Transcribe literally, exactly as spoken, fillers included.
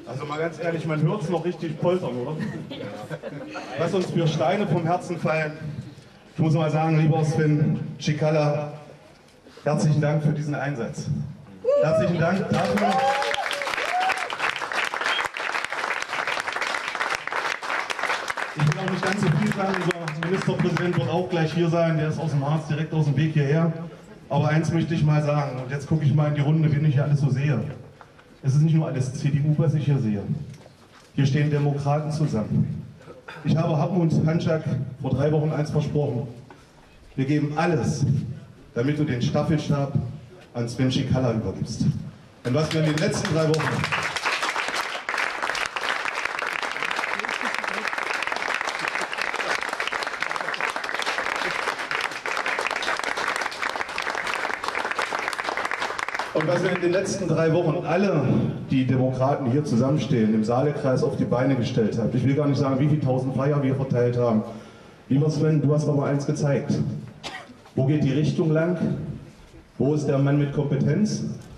Also mal ganz ehrlich, man hört es noch richtig poltern, oder? Was uns für Steine vom Herzen fallen. Ich muss mal sagen, lieber Sven Cicala, herzlichen Dank für diesen Einsatz. Herzlichen Dank dafür. Ich will auch nicht ganz so viel sagen, unser Ministerpräsident wird auch gleich hier sein, der ist aus dem Harz, direkt aus dem Weg hierher. Aber eins möchte ich mal sagen, und jetzt gucke ich mal in die Runde, wen ich hier alles so sehe. Es ist nicht nur alles C D U, was ich hier sehe. Hier stehen Demokraten zusammen. Ich habe Hartmut Hanschak vor drei Wochen eins versprochen. Wir geben alles, damit du den Staffelstab an Sven Cicala übergibst. Und was wir in den letzten drei Wochen Und was wir in den letzten drei Wochen alle, die Demokraten hier zusammenstehen, im Saalekreis auf die Beine gestellt haben. Ich will gar nicht sagen, wie viele tausend Flyer wir verteilt haben. Lieber Sven, du hast aber eins gezeigt. Wo geht die Richtung lang? Wo ist der Mann mit Kompetenz?